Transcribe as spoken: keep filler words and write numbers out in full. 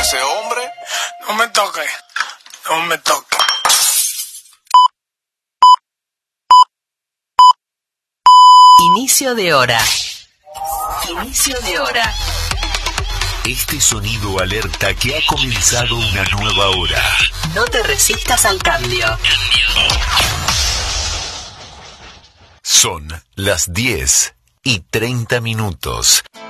ese hombre? No me toque, no me toque. Inicio de hora. Inicio de hora. Este sonido alerta que ha comenzado una nueva hora. No te resistas al cambio. Son las diez y treinta minutos.